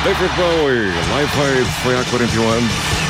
David Bowie, Live Aid, foi há 41 anos.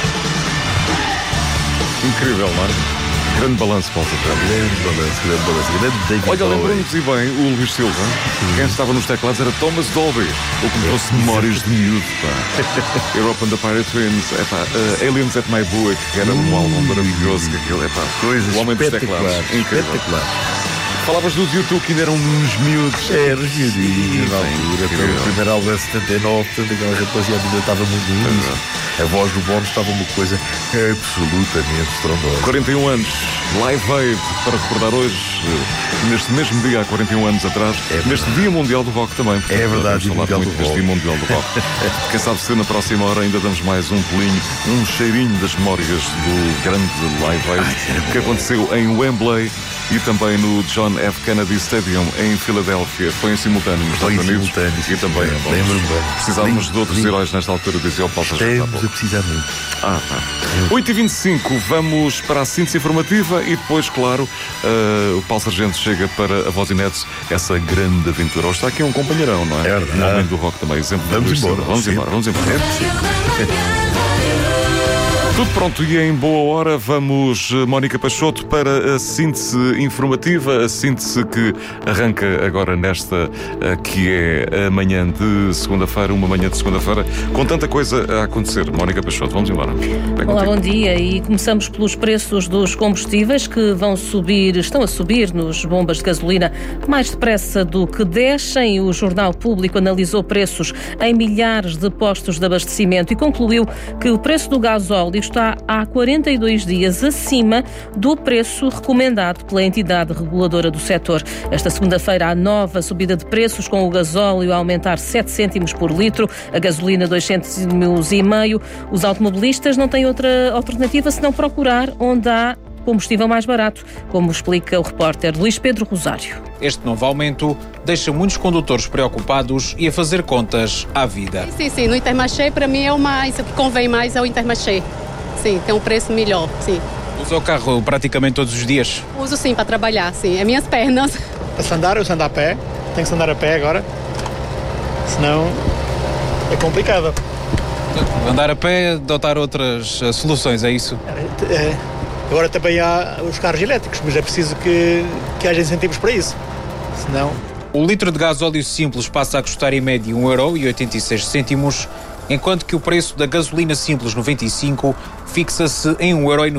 Incrível, não é? Grande balanço, Paulo Santana. Grande balanço. Olha, lembrando-nos e bem, o Luís Silva, quem estava nos teclados era Thomas Dolby, o que me trouxe memórias de miúdo, pá. Europe and the Pirate Twins, Aliens at My Buick, que era um álbum maravilhoso, que aquilo, coisas o homem dos teclados. Incrível. Falavas dos YouTube que ainda eram uns miúdos. Era os miúdinhos na altura. O primeiro álbum é 79, portanto aquela rapaziada ainda estava muito nisso. A voz do Bono estava uma coisa absolutamente estrondosa. 41 anos, Live Aid, para recordar hoje, neste mesmo dia, há 41 anos atrás, neste Dia Mundial do Rock também. É verdade, vamos falar muito deste Dia Mundial do Rock. Quem sabe se na próxima hora ainda damos mais um pulinho, um cheirinho das memórias do grande Live Aid, que aconteceu em Wembley e também no John F. Kennedy Stadium em Filadélfia. Foi em simultâneo nos Estados Unidos e também em Lembro-me bem. Precisávamos de outros heróis nesta altura, dizia o Paulo Santana. Estamos a precisar muito. 8h25, vamos para a síntese informativa e depois, claro, o Paulo Sargento chega para a Voz e Netos, essa grande aventura. Hoje está aqui um companheirão, não é? É verdade. Um homem do rock também, exemplo. Vamos embora. Vamos embora. Tudo pronto e em boa hora vamos, Mónica Peixoto, para a síntese informativa, a síntese que arranca agora nesta, que é a manhã de segunda-feira, uma manhã de segunda-feira, com tanta coisa a acontecer. Mónica Peixoto, vamos embora. Olá, bom dia, e começamos pelos preços dos combustíveis que estão a subir nos bombas de gasolina mais depressa do que descem. O Jornal Público analisou preços em milhares de postos de abastecimento e concluiu que o preço do gasóleo está há 42 dias acima do preço recomendado pela entidade reguladora do setor. Esta segunda-feira há nova subida de preços, com o gasóleo a aumentar 7 cêntimos por litro, a gasolina 2,5 cêntimos. Os automobilistas não têm outra alternativa senão procurar onde há combustível mais barato, como explica o repórter Luís Pedro Rosário. Este novo aumento deixa muitos condutores preocupados e a fazer contas à vida. Sim, no Intermarché para mim é o que convém mais é o Intermarché. Sim, tem um preço melhor, sim. Usa o carro praticamente todos os dias? Uso sim, para trabalhar, sim. É minhas pernas. Eu ando a pé. Tenho que andar a pé agora. Senão é complicado. Andar a pé, adotar outras soluções, é isso? Agora também há os carros elétricos, mas é preciso que haja incentivos para isso. Senão... O litro de gasóleo simples passa a custar em média 1,86€, enquanto que o preço da gasolina simples 95 fixa-se em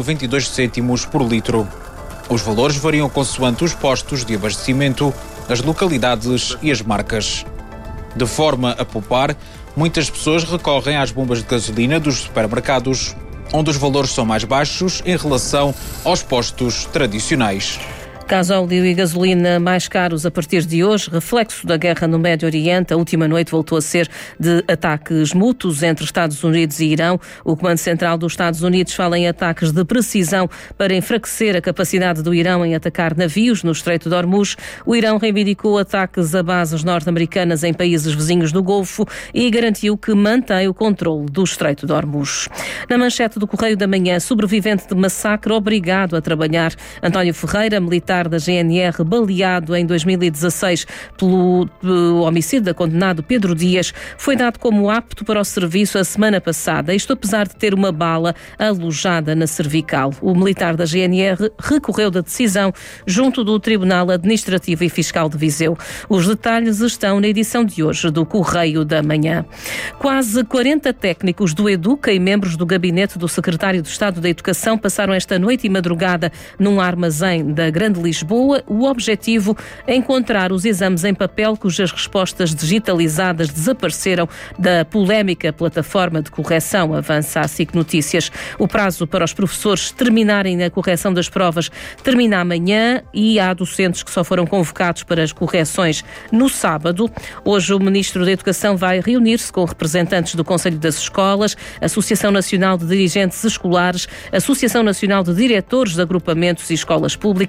1,92€ por litro. Os valores variam consoante os postos de abastecimento, as localidades e as marcas. De forma a poupar, muitas pessoas recorrem às bombas de gasolina dos supermercados, onde os valores são mais baixos em relação aos postos tradicionais. Gasóleo e gasolina mais caros a partir de hoje, reflexo da guerra no Médio Oriente. A última noite voltou a ser de ataques mútuos entre Estados Unidos e Irão. O Comando Central dos Estados Unidos fala em ataques de precisão para enfraquecer a capacidade do Irão em atacar navios no Estreito de Hormuz. O Irão reivindicou ataques a bases norte-americanas em países vizinhos do Golfo e garantiu que mantém o controle do Estreito de Hormuz. Na manchete do Correio da Manhã, sobrevivente de massacre obrigado a trabalhar. António Ferreira, militar da GNR, baleado em 2016 pelo homicida condenado Pedro Dias, foi dado como apto para o serviço a semana passada, isto apesar de ter uma bala alojada na cervical. O militar da GNR recorreu da decisão junto do Tribunal Administrativo e Fiscal de Viseu. Os detalhes estão na edição de hoje do Correio da Manhã. Quase 40 técnicos do Educa e membros do gabinete do secretário de Estado da Educação passaram esta noite e madrugada num armazém da Grande Lisboa. O objetivo é encontrar os exames em papel cujas respostas digitalizadas desapareceram da polémica plataforma de correção, avança a SIC Notícias. O prazo para os professores terminarem a correção das provas termina amanhã e há docentes que só foram convocados para as correções no sábado. Hoje o Ministro da Educação vai reunir-se com representantes do Conselho das Escolas, Associação Nacional de Dirigentes Escolares, Associação Nacional de Diretores de Agrupamentos e Escolas Públicas.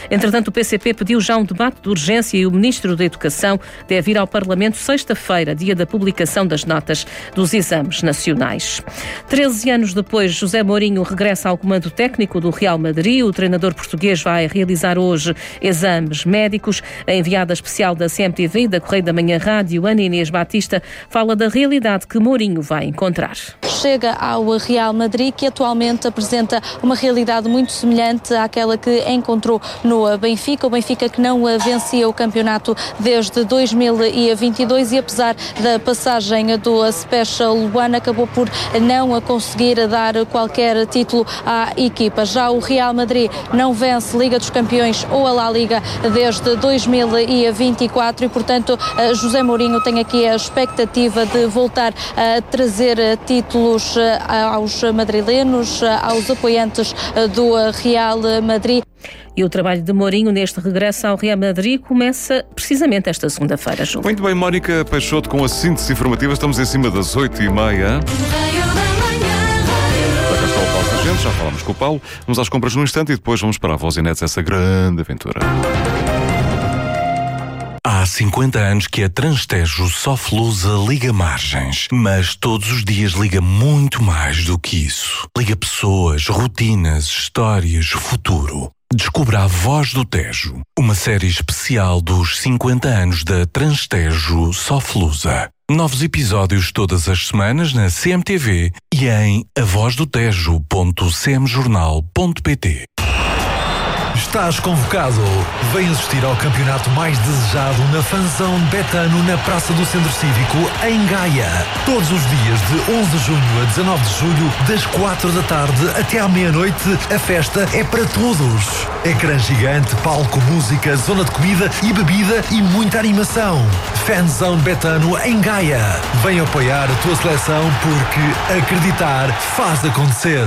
Entretanto, o PCP pediu já um debate de urgência e o Ministro da Educação deve ir ao Parlamento sexta-feira, dia da publicação das notas dos exames nacionais. 13 anos depois, José Mourinho regressa ao comando técnico do Real Madrid. O treinador português vai realizar hoje exames médicos. A enviada especial da CMTV e da Correio da Manhã Rádio, Ana Inês Batista, fala da realidade que Mourinho vai encontrar. Chega ao Real Madrid, que atualmente apresenta uma realidade muito semelhante àquela que encontrou no Benfica. O Benfica que não vencia o campeonato desde 2022 e apesar da passagem do Special One acabou por não conseguir dar qualquer título à equipa. Já o Real Madrid não vence Liga dos Campeões ou a La Liga desde 2024 e, portanto, José Mourinho tem aqui a expectativa de voltar a trazer títulos aos madrilenos, aos apoiantes do Real Madrid. E o trabalho de Mourinho neste regresso ao Real Madrid começa precisamente esta segunda-feira, Ju. Muito bem, Mónica Peixoto, com a síntese informativa. Estamos em cima das 8h30. Já falámos com o Paulo. Vamos às compras num instante e depois vamos para a Vozinets, essa grande aventura. Há 50 anos que a Transtejo Soflusa liga margens, mas todos os dias liga muito mais do que isso. Liga pessoas, rotinas, histórias, futuro. Descubra A Voz do Tejo, uma série especial dos 50 anos da Transtejo Soflusa. Novos episódios todas as semanas na CMTV e em avozdotejo.cmjornal.pt. Estás convocado. Vem assistir ao campeonato mais desejado na Fanzão Betano na Praça do Centro Cívico, em Gaia. Todos os dias de 11 de junho a 19 de julho, das 4 da tarde até à meia-noite, a festa é para todos. Ecrã gigante, palco, música, zona de comida e bebida e muita animação. Fanzão Betano em Gaia. Vem apoiar a tua seleção porque acreditar faz acontecer.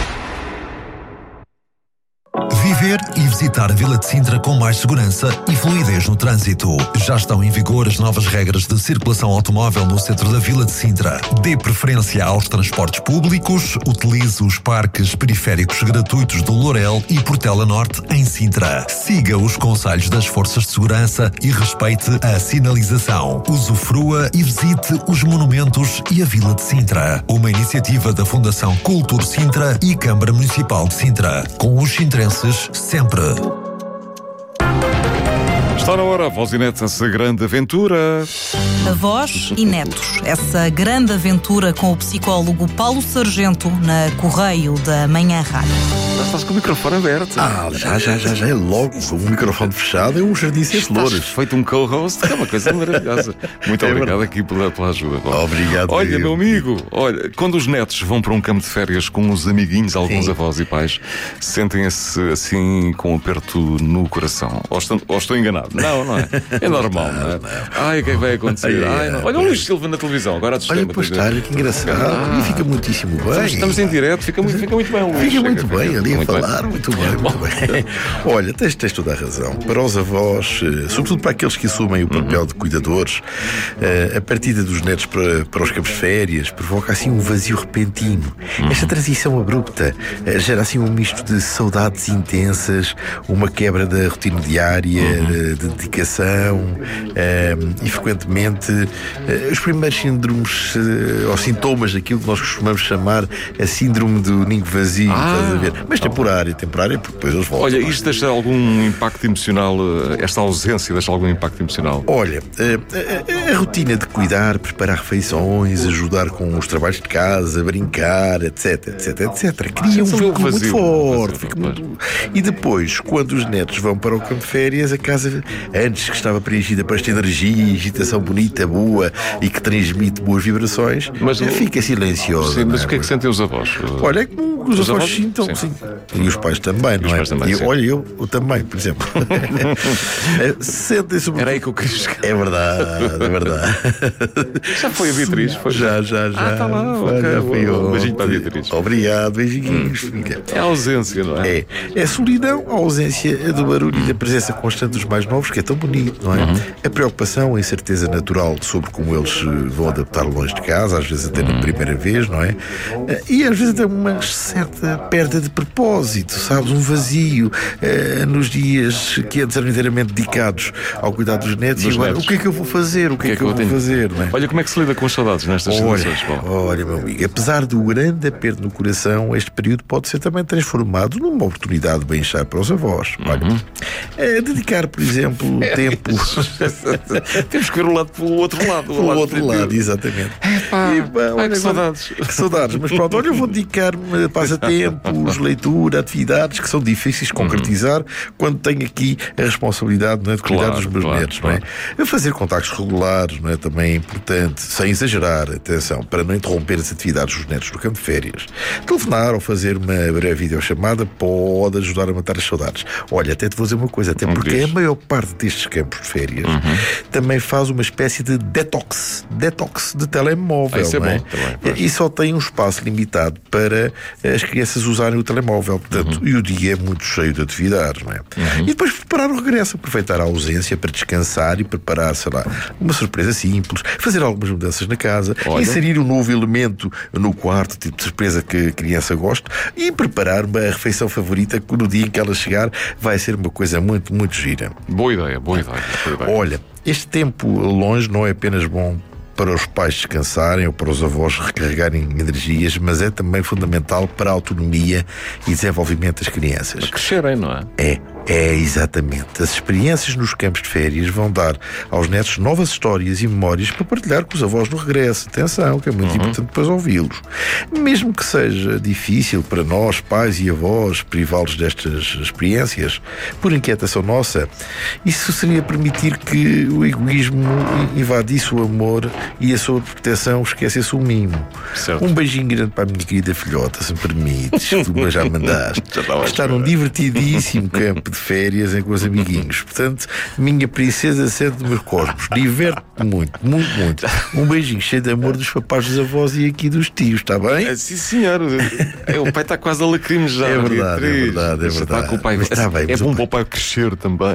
Viver e visitar a Vila de Sintra com mais segurança e fluidez no trânsito. Já estão em vigor as novas regras de circulação automóvel no centro da Vila de Sintra. Dê preferência aos transportes públicos, utilize os parques periféricos gratuitos do Lourel e Portela Norte em Sintra. Siga os conselhos das forças de segurança e respeite a sinalização. Usufrua e visite os monumentos e a Vila de Sintra. Uma iniciativa da Fundação Cultura Sintra e Câmara Municipal de Sintra. Com os sintrenses sempre. Está na hora, Vozinets, essa grande aventura. Avós e netos, essa grande aventura com o psicólogo Paulo Sargento na Correio da Manhã Rádio. Já estás com o microfone aberto. Já é logo. Com o microfone fechado é um jardim sem flores. Feito um co-host, é uma coisa maravilhosa. Muito obrigado aqui pela ajuda. Obrigado. Olha, meu amigo, quando os netos vão para um campo de férias com os amiguinhos, alguns avós e pais, sentem-se assim com um aperto no coração. Ou estou enganado? Não é? É normal, não é? Ai, o que é que vai acontecer? Olha o Luís Silva na televisão, agora a olha, pois está, que engraçado. E fica muitíssimo bem. Estamos em direto, fica muito bem, Luís. Fica muito bem ali a falar, muito bem. Olha, tens toda a razão. Para os avós, sobretudo para aqueles que assumem o papel de cuidadores, a partida dos netos para os campos de férias provoca assim um vazio repentino. Esta transição abrupta gera assim um misto de saudades intensas, uma quebra da rotina diária, de dedicação e frequentemente os primeiros síndromes ou sintomas daquilo que nós costumamos chamar a síndrome do ninho vazio, estás a ver? Mas temporária, porque depois eles voltam. Olha, isto deixa algum impacto emocional, esta ausência deixa algum impacto emocional? Olha, a rotina de cuidar, preparar refeições, ajudar com os trabalhos de casa, brincar, etc, cria um vínculo muito forte. E depois, quando os netos vão para o campo de férias, a casa, antes que estava preenchida para esta energia, agitação bonita, boa e que transmite boas vibrações, mas fica silenciosa. Sim, mas o que é que sentem os avós? Olha, os avós sintam, sim. E os pais também, não é? Olha, eu também, por exemplo. Sentem-se. Era aí que eu queria chegar. É verdade. Já foi a Beatriz? Já. Está lá, ok. Um beijinho para a Beatriz. Obrigado, beijinhos, filha. É a ausência, não é? É a solidão, a ausência do barulho e da presença constante dos mais novos, que é tão bonito, não é? A preocupação, a incerteza natural sobre como eles vão adaptar longe de casa, às vezes até na primeira vez, não é? E às vezes até uma certa certa perda de propósito, sabes? Um vazio nos dias que antes eram inteiramente dedicados ao cuidado dos netos. E agora, o que é que eu vou fazer? O que é que eu vou fazer? Não é? Olha, como é que se lida com as saudades nestas situações, Paulo? Olha, meu amigo, apesar do grande aperto no coração, este período pode ser também transformado numa oportunidade de bem-estar para os avós. Olha, dedicar, por exemplo, tempo... Temos que ver o lado pelo outro lado. Pelo outro lado, exatamente. Olha, que saudades. Que saudades. Mas pronto, olha, eu vou dedicar-me a passatempos, leitura, atividades que são difíceis de concretizar quando tenho aqui a responsabilidade, não é, de cuidar dos meus netos. Não é? A fazer contactos regulares, não é, também é importante, sem exagerar, atenção, para não interromper as atividades dos netos no campo de férias. Telefonar ou fazer uma breve videochamada pode ajudar a matar as saudades. Olha, até te vou dizer uma coisa, até porque a maior parte destes campos de férias também faz uma espécie de detox de telemóvel. Isso é não é? bom também, e só tem um espaço limitado para as crianças usarem o telemóvel, portanto, e o dia é muito cheio de atividades, não é? E depois preparar o regresso, aproveitar a ausência para descansar e preparar, sei lá, uma surpresa simples, fazer algumas mudanças na casa, inserir um novo elemento no quarto, tipo de surpresa que a criança goste, e preparar uma refeição favorita que no dia em que ela chegar vai ser uma coisa muito, muito gira. Boa ideia. Olha, este tempo longe não é apenas bom para os pais descansarem ou para os avós recarregarem energias, mas é também fundamental para a autonomia e desenvolvimento das crianças. Para crescerem, não é? É, exatamente. As experiências nos campos de férias vão dar aos netos novas histórias e memórias para partilhar com os avós no regresso. Atenção, que é muito importante depois ouvi-los. Mesmo que seja difícil para nós, pais e avós, privá-los destas experiências, por inquietação nossa, isso seria permitir que o egoísmo invadisse o amor e a sua proteção esquecesse o mimo. Certo. Um beijinho grande para a minha querida filhota, se me permites. Tu já mandaste. Está num divertidíssimo campo de férias com os amiguinhos. Portanto, minha princesa sente dos meus cosmos. Diverte-te muito, muito, muito. Um beijinho cheio de amor dos papás, dos avós e aqui dos tios, está bem? Sim, senhor. O pai está quase a lacrimejar. É verdade. Está com o pai. Está bem, é bom para o pai crescer também.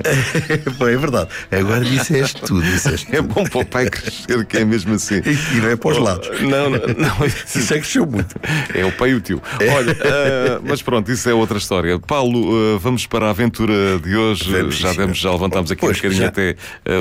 É verdade. Agora disseste tudo. É bom para o pai crescer, que é mesmo assim. E não é para os lados. Não. Isso é que cresceu muito. É o pai e o tio. Olha, mas pronto, isso é outra história. Paulo, vamos para a aventura de hoje. Já levantámos aqui um bocadinho até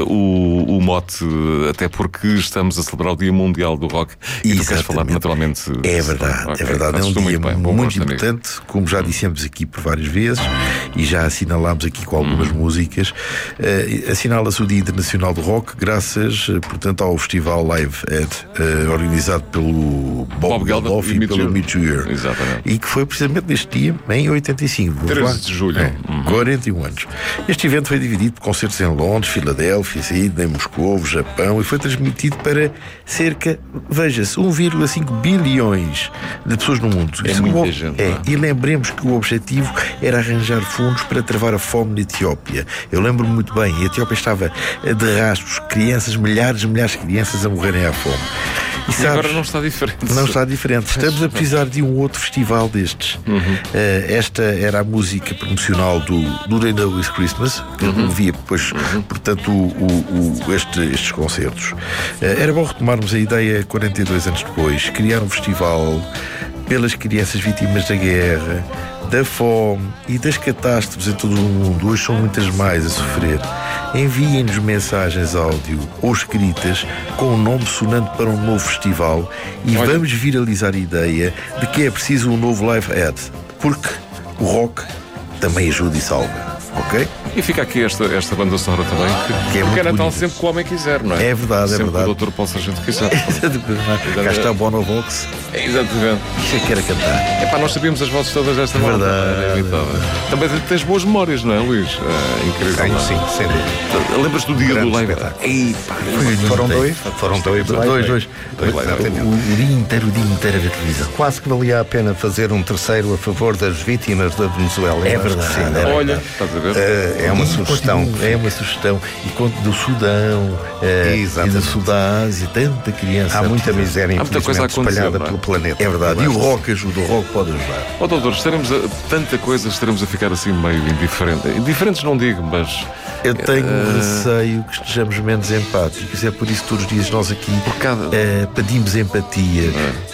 o mote, até porque estamos a celebrar o Dia Mundial do Rock. E tu queres falar naturalmente. É verdade. É um dia muito importante, como já dissemos aqui por várias vezes e já assinalámos aqui com algumas músicas. Assinala-se o Dia Internacional do Rock graças, portanto, ao Festival Live Aid, organizado pelo Bob Geldof e pelo Meet You. Exatamente. E que foi precisamente neste dia, em 85. 13 de julho. 41 anos. Este evento foi dividido por concertos em Londres, Filadélfia, Sydney, Moscou, Japão e foi transmitido para cerca, veja-se, 1,5 bilhões de pessoas no mundo. É muita gente. E lembremos que o objetivo era arranjar fundos para travar a fome na Etiópia. Eu lembro-me muito bem, a Etiópia estava de rastros, milhares de crianças a morrerem à fome. E agora não está diferente. Não está diferente. Estamos a precisar de um outro festival destes. Esta era a música promocional do They Know It's Christmas, que via depois, portanto, estes concertos. Era bom retomarmos a ideia 42 anos depois, criar um festival pelas crianças vítimas da guerra, da fome e das catástrofes em todo o mundo. Hoje são muitas mais a sofrer. Enviem-nos mensagens áudio ou escritas com o nome sonante para um novo festival e vamos viralizar a ideia de que é preciso um novo Live Aid, porque o rock também ajuda e salva. Ok? E fica aqui esta banda sonora também, que é muito Natal sempre que o homem quiser, não é? É verdade, sempre é verdade. O Dr. Paulo Sargento quiser. Cá está o Bonovox. Exatamente. Isso é que era cantar. Nós sabíamos as vozes todas desta malta. Verdade. Também tens boas memórias, não é, Luís? Incrível. Tenho, sim, sem dúvida. Lembras do dia do live? Foram dois. O dia inteiro a ver televisão. Quase que valia a pena fazer um terceiro a favor das vítimas da Venezuela. É verdade. Olha, estás a ver? É uma sugestão. É uma sugestão. E do Sudão, e da Sudásia, tanta criança. Há muita miséria, infelizmente, espalhada pelo planeta. É verdade. E o rock ajuda, o rock pode ajudar. Doutor, tanta coisa, estaremos a ficar assim meio indiferentes. Indiferentes não digo, mas... Eu tenho receio que estejamos menos empáticos. É por isso que todos os dias nós aqui pedimos empatia,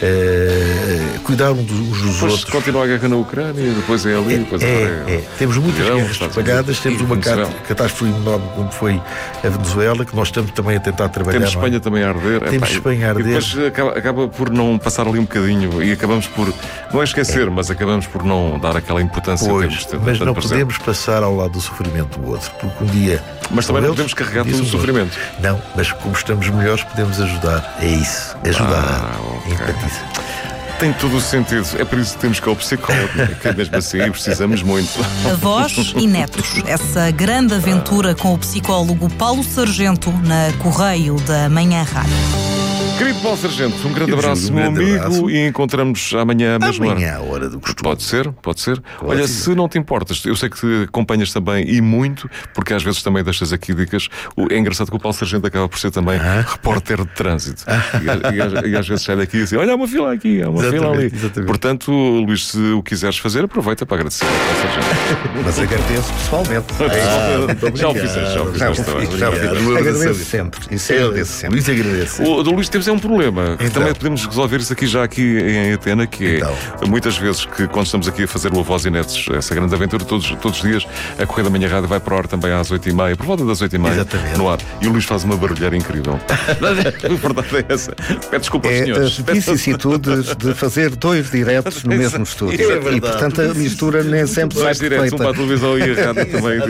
cuidar uns dos outros. Continua a guerra na Ucrânia, depois é ali, depois Temos muitas guerras espalhadas, temos uma catástrofe enorme como foi a Venezuela, que nós estamos também a tentar trabalhar. Temos Espanha também a arder. Temos Espanha a arder. E depois acaba por não passar ali um bocadinho e acabamos por, não é esquecer, mas acabamos por não dar aquela importância. Mas não podemos passar ao lado do sofrimento do outro, porque um dia... Mas também não podemos carregar todo o sofrimento. Não, mas como estamos melhores podemos ajudar. É isso, ajudar. Empatizar. Tem todo o sentido. É por isso que temos que ir ao psicólogo, que mesmo assim precisamos muito. Avós e netos. Essa grande aventura com o psicólogo Paulo Sargento na Correio da Manhã Rádio. Querido Paulo Sargento, um grande abraço, meu amigo, e encontramos amanhã à mesma hora. Amanhã, à hora do costume. Pode ser. Olha, se não te importas, eu sei que te acompanhas também e muito, porque às vezes também deixas aqui dicas. É engraçado que o Paulo Sargento acaba por ser também repórter de trânsito. E às vezes sai daqui e diz: olha, há uma fila aqui, há uma fila ali. Exatamente. Portanto, Luís, se o quiseres fazer, aproveita para agradecer ao Paulo Sargento. Mas agradeço pessoalmente. Já o fizeste. Agradeço sempre. Isso agradeço sempre. Luís agradece. Do Luís temos um problema. Também podemos resolver isso aqui em Atena, que é muitas vezes que quando estamos aqui a fazer o Avós e Netos, essa grande aventura, todos os dias, a Correio da Manhã Rádio vai para o ar também às 8h30, por volta das 8h30, no ar. E o Luís faz uma barulheira incrível. A verdade é essa. Pede desculpa aos senhores. As vicissitudes de fazer 2 diretos no mesmo estúdio. E, portanto, a mistura nem sempre sai perfeita. 2 diretos, um para a televisão e a rádio também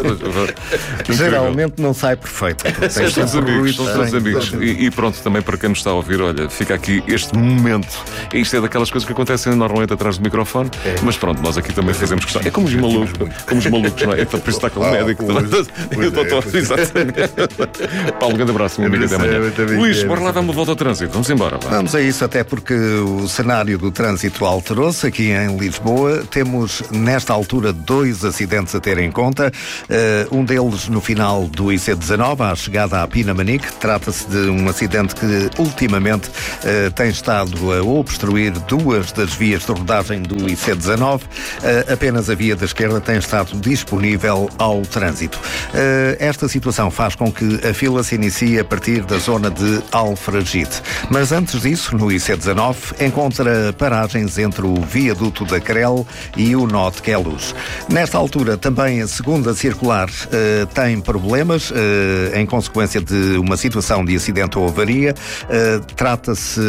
direto. Geralmente não sai perfeito. São todos amigos. E pronto, também para quem nos está a ouvir, olha, fica aqui este momento. Isto é daquelas coisas que acontecem normalmente atrás do microfone, mas pronto, nós aqui também fazemos questão. É como os malucos, não é? Então, por isso está com o médico. Eu doutor, exatamente. Paulo, um grande abraço, um amigo, até amanhã. Luís, bora lá dar uma volta ao trânsito. Vamos embora. Vamos a isso, até porque o cenário do trânsito alterou-se aqui em Lisboa. Temos, nesta altura, 2 acidentes a ter em conta. Um deles no final do IC19, à chegada à Pinamanique. Trata-se de um acidente que ultimamente tem estado a obstruir 2 das vias de rodagem do IC19. Apenas a via da esquerda tem estado disponível ao trânsito. Esta situação faz com que a fila se inicie a partir da zona de Alfragide. Mas antes disso, no IC19, encontra paragens entre o viaduto da Crel e o nó de Queluz. Nesta altura, também a segunda circular tem problemas em consequência de uma situação de acidente ou avaria. Trata-se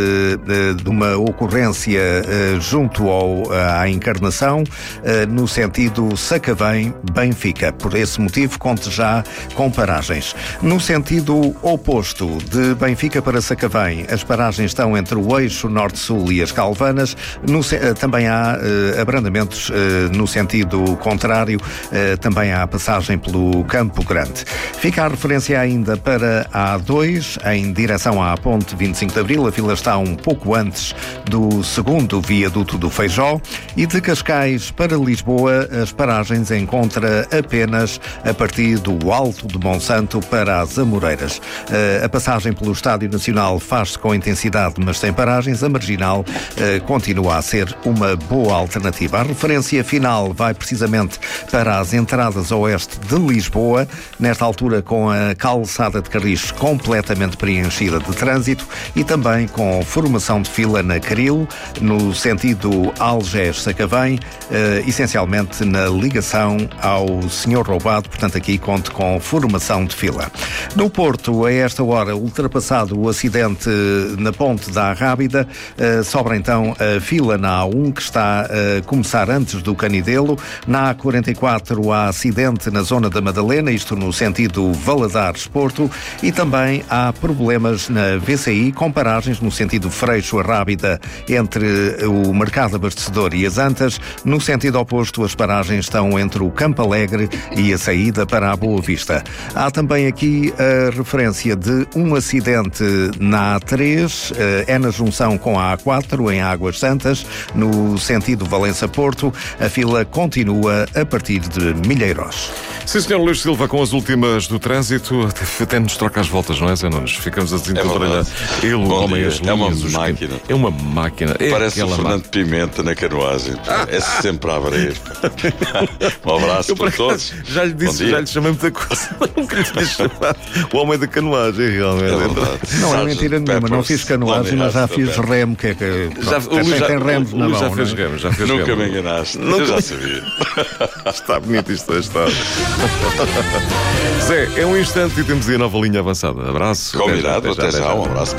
de uma ocorrência junto à Encarnação, no sentido Sacavém-Benfica. Por esse motivo, conte já com paragens. No sentido oposto, de Benfica para Sacavém, as paragens estão entre o eixo norte-sul e as Calvanas. Também há abrandamentos no sentido contrário, também há passagem pelo Campo Grande. Fica a referência ainda para a A2, em direção à Ponte 25 de Abril. A fila está um pouco antes do segundo viaduto do Feijó. E de Cascais para Lisboa, as paragens encontra apenas a partir do Alto de Monsanto para as Amoreiras. A passagem pelo Estádio Nacional faz-se com intensidade, mas sem paragens. A Marginal continua a ser uma boa alternativa. A referência final vai precisamente para as entradas oeste de Lisboa, nesta altura com a calçada de Carris completamente preenchida de trânsito e também com formação de fila na Caril, no sentido Algés-Sacavém, essencialmente na ligação ao Senhor Roubado, portanto aqui conte com formação de fila. No Porto, a esta hora, ultrapassado o acidente na ponte da Arrábida, sobra então a fila na A1, que está a começar antes do Canidelo. Na A44 há acidente na zona da Madalena, isto no sentido Valadares-Porto, e também há problemas na VCI, com paragens no sentido Freixo-Rábida entre o Mercado Abastecedor e as Antas. No sentido oposto, as paragens estão entre o Campo Alegre e a saída para a Boa Vista. Há também aqui a referência de um acidente na A3, é na junção com a A4, em Águas Santas, no sentido Valença-Porto. A fila continua a partir de Milheiros. Sim, Sr. Luís Silva, com as últimas do trânsito, até nos troca as voltas, não é, Zé Nunes? Ficamos a desentralhar. Ele, o homem, as linhas, é uma máquina. É uma máquina. Parece o Fernando Pimenta na canoagem. É sempre a abrir. Um abraço para todos. Já lhe disse, já lhe chamei muita coisa, mas nunca lhe tinha chamado o homem da canoagem, realmente. É verdade. Não é mentira nenhuma, não fiz canoagem, mas já fiz remo, que é que... O Luís tem remos na mão, já fez remos, já fez remos. Nunca me enganaste, eu já sabia. Está bonito isto, está. Zé, é um instante e temos aí a nova linha avançada. Abraço. Combinado, até já, um abraço.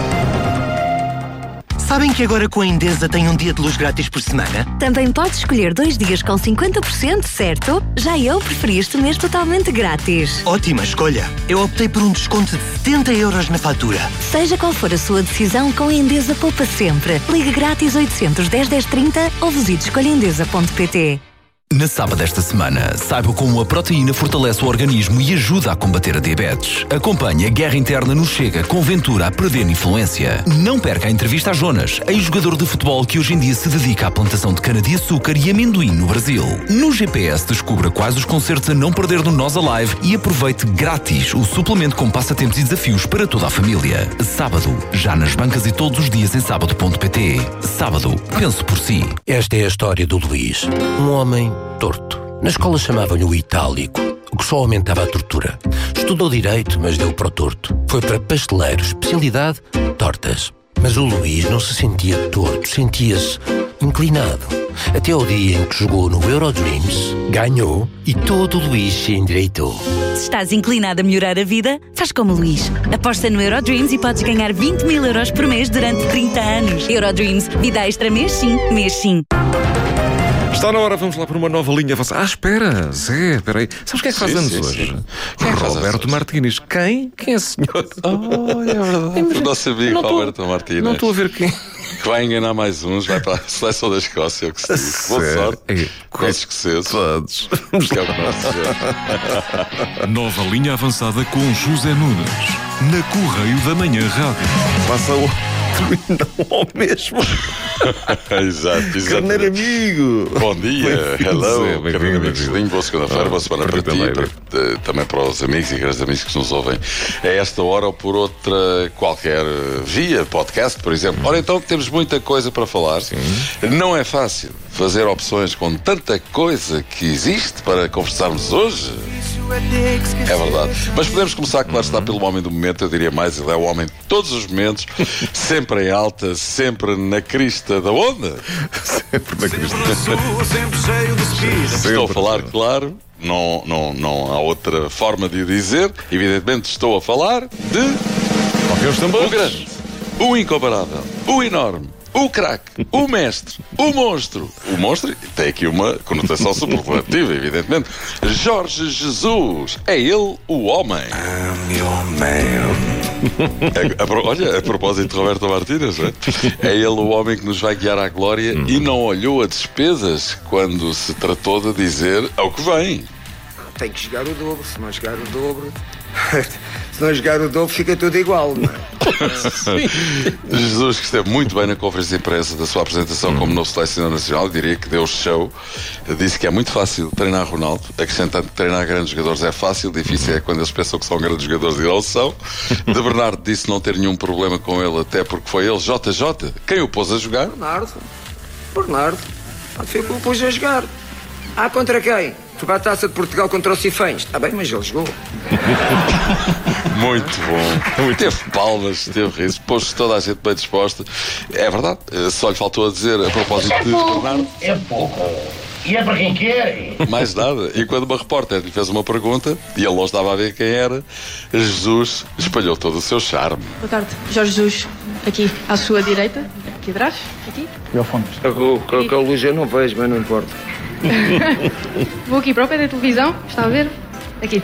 Sabem que agora com a Endesa tem um dia de luz grátis por semana? Também podes escolher 2 dias com 50%, certo? Já eu preferi este mês totalmente grátis. Ótima escolha! Eu optei por um desconto de 70 € na fatura. Seja qual for a sua decisão, com a Endesa poupa sempre. Ligue grátis 810 1030 ou visite escolhaendesa.pt. Na sábado desta semana, saiba como a proteína fortalece o organismo e ajuda a combater a diabetes. Acompanhe a guerra interna no Chega com Ventura a perder influência. Não perca a entrevista a Jonas, ex-jogador de futebol que hoje em dia se dedica à plantação de cana-de-açúcar e amendoim no Brasil. No GPS, descubra quais os concertos a não perder no Nós Alive e aproveite grátis o suplemento com passatempos e desafios para toda a família. Sábado, já nas bancas e todos os dias em sábado.pt. Sábado, pense por si. Esta é a história do Luís, um homem torto. Na escola chamavam-lhe o itálico, o que só aumentava a tortura. Estudou direito, mas deu para o torto. Foi para pasteleiro, especialidade, tortas. Mas o Luís não se sentia torto, sentia-se inclinado. Até ao dia em que jogou no Eurodreams, ganhou e todo o Luís se endireitou. Se estás inclinado a melhorar a vida, faz como o Luís. Aposta no Eurodreams e podes ganhar 20 mil € por mês durante 30 anos. Eurodreams, vida extra mês sim, mês sim. Está na hora, vamos lá para uma nova linha avançada. Espera, Zé, espera aí. Sabes quem é que faz anos hoje? Quem é que faz Roberto Martínez. Quem? Quem é esse senhor? Oh, é verdade. O nosso amigo Roberto Martínez. Não estou a ver quem. Que vai enganar mais uns, vai para a seleção da Escócia, o que se diz. Boa sorte. Com os escoceses. Todos. Nova linha avançada com José Nunes. Na Correio da Manhã Rádio. Passa o não ao mesmo. Exato. Carneiro amigo. Bom dia, hello, carneiro amigo. Boa segunda-feira, boa semana para ti, também para os amigos e grandes amigos que nos ouvem a esta hora ou por outra qualquer via, podcast, por exemplo. Ora, então temos muita coisa para falar. Sim. Não é fácil fazer opções com tanta coisa que existe para conversarmos hoje. É verdade. Mas podemos começar, claro está, pelo homem do momento. Eu diria mais, ele é o homem de todos os momentos, sempre em alta, sempre na crista da onda. Sempre na crista. Estou a falar, claro, não há outra forma de o dizer. Evidentemente estou a falar de o grande, o incomparável, o enorme, o craque, o mestre, o monstro. O monstro tem aqui uma conotação superlativa, evidentemente. Jorge Jesus. É ele o homem. I'm your man. Olha, a propósito de Roberto Martínez, é ele o homem que nos vai guiar à glória e não olhou a despesas quando se tratou de dizer ao que vem. Tem que jogar o dobro, se não jogar o dobro... Se não jogar o dobro, fica tudo igual, não é? Jesus, que esteve muito bem na conferência de imprensa da sua apresentação como novo selecionador nacional, diria que deu show. Disse que é muito fácil treinar Ronaldo, acrescentando que treinar grandes jogadores é fácil, difícil é quando eles pensam que são grandes jogadores e não são. De Bernardo disse não ter nenhum problema com ele, até porque foi ele, JJ, quem o pôs a jogar. Bernardo, foi que o pôs a jogar. Contra quem? Foi para a Taça de Portugal contra o Cifães. Está bem, mas ele jogou. Muito bom. Teve palmas, teve risos, pôs toda a gente bem disposta. É verdade, só lhe faltou a dizer a propósito de Bernardo. É pouco. E é para quem quer. Mais nada. E quando uma repórter lhe fez uma pergunta e ele não estava a ver quem era, Jesus espalhou todo o seu charme. Boa tarde, Jorge Jesus, aqui à sua direita, aqui atrás, aqui. E ao fundo. Com a luz eu não vejo, mas não importa. Vou aqui para o pé da televisão, está a ver? Aqui.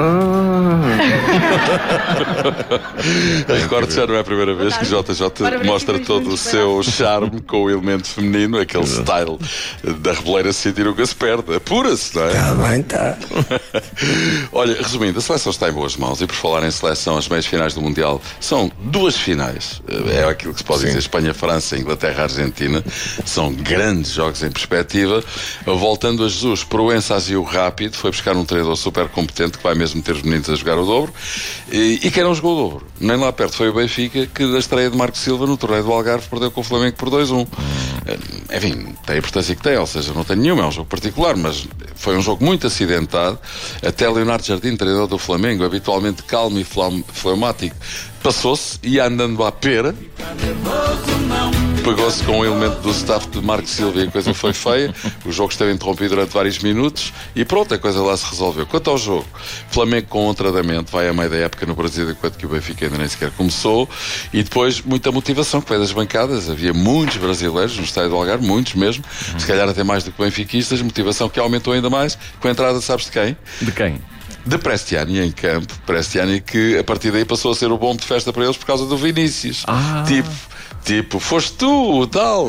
Recordo já não é a primeira vez que JJ mostra todo o seu charme com o elemento feminino, aquele style da Reboleira City nunca se perde, apura-se, não é? Está bem, está. Olha, resumindo, a seleção está em boas mãos e por falar em seleção, as meias finais do Mundial são 2 finais. É aquilo que se pode dizer, Espanha-França, Inglaterra-Argentina. São grandes jogos em perspectiva. Voltando a Jesus, Proença agiu rápido, foi buscar um treinador super competente que vai mesmo ter os meninos a jogar o dobro. E quem não jogou o dobro? Nem lá perto foi o Benfica, que da estreia de Marco Silva no torneio do Algarve perdeu com o Flamengo por 2-1. Enfim, tem a importância que tem, ou seja, não tem nenhuma, é um jogo particular, mas foi um jogo muito acidentado. Até Leonardo Jardim, treinador do Flamengo, habitualmente calmo e fleumático, passou-se e ia andando à pera. Pegou-se com um elemento do staff de Marco Silva e a coisa foi feia. O jogo esteve interrompido durante vários minutos e pronto, a coisa lá se resolveu. Quanto ao jogo, Flamengo com outradamento vai a meio da época no Brasil, enquanto que o Benfica ainda nem sequer começou. E depois muita motivação que veio das bancadas. Havia muitos brasileiros no estádio do Algarve, muitos mesmo, se calhar até mais do que benfiquistas. Motivação que aumentou ainda mais com a entrada, sabes de quem? De quem? De Prestiani em campo. Prestiani que a partir daí passou a ser o bom de festa para eles por causa do Vinícius. Tipo, foste tu, o tal.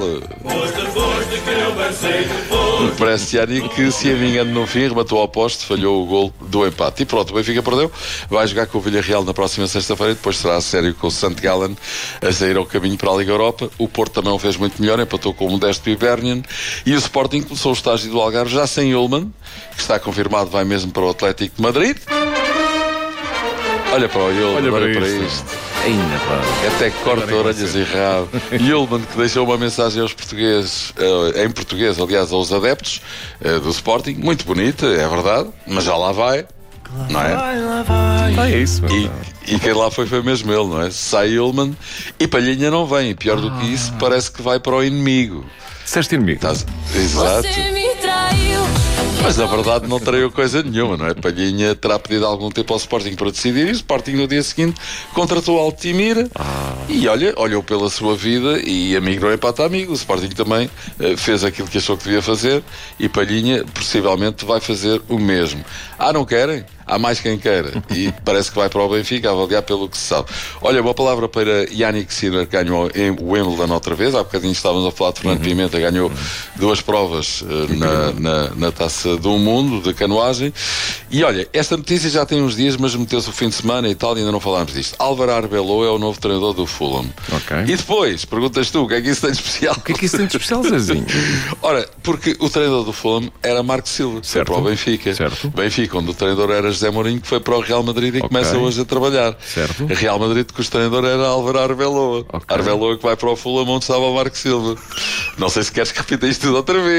Prestiani que se avingando no fim, rematou ao poste, falhou o gol do empate. E pronto, o Benfica perdeu. Vai jogar com o Villarreal na próxima sexta-feira e depois será a sério com o St. Gallen a sair ao caminho para a Liga Europa. O Porto também o fez muito melhor, empatou com o Modesto Hibernian. E o Sporting começou o estágio do Algarve já sem Ullmann, que está confirmado, vai mesmo para o Atlético de Madrid. Olha para o Ullmann, olha para isto. Até corta orelhas e rabo. Ullmann, que deixou uma mensagem aos portugueses, em português, aliás, aos adeptos do Sporting, muito bonita, é verdade, mas já lá vai, não é? É isso. E quem lá foi mesmo ele, não é? Sai Ullmann e Palhinha não vem. Pior do que isso, parece que vai para o inimigo. Disseste inimigo? Exato. Mas na verdade não traiu coisa nenhuma, não é? Palhinha terá pedido algum tempo ao Sporting para decidir e o Sporting no dia seguinte contratou Altimira e olhou pela sua vida e amigo não empata amigo. O Sporting também fez aquilo que achou que devia fazer e Palhinha possivelmente vai fazer o mesmo. Não querem? Há mais quem queira e parece que vai para o Benfica, a avaliar pelo que se sabe. Olha, uma palavra para Yannick Sinner, que ganhou em Wimbledon outra vez. Há bocadinho estávamos a falar de Fernando Pimenta, ganhou 2 provas na Taça do Mundo de canoagem. E olha, esta notícia já tem uns dias, mas meteu-se o fim de semana e tal, e ainda não falámos disto. Álvaro Arbeloa é o novo treinador do Fulham. E depois, perguntas tu, o que é que isso tem de especial? O que é que isso tem de especial, Zezinho? Ora, porque o treinador do Fulham era Marco Silva, foi para o Benfica. Benfica, onde o treinador era José Mourinho, que foi para o Real Madrid e começa hoje a trabalhar. Real Madrid, que o treinador era Álvaro Arbeloa. Arbeloa que vai para o Fulham, onde estava o Marco Silva. Não sei se queres que repita isto tudo outra vez.